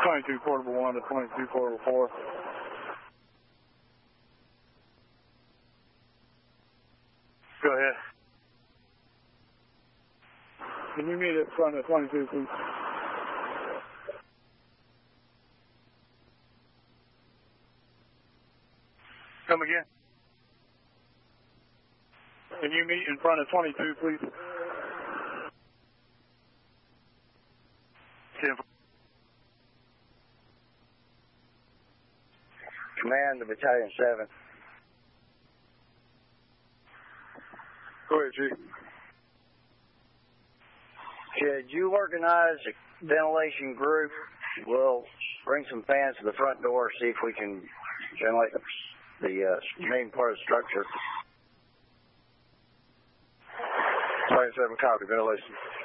22 portable 1 to 22 portable 4. Go ahead. Can you meet in front of 22, please? Come again. Can you meet in front of 22, please? 10. Command to Battalion 7. Go ahead, Chief. Could you organize a ventilation group? We'll bring some fans to the front door, see if we can ventilate the main part of the structure. Battalion 7, copy. Ventilation.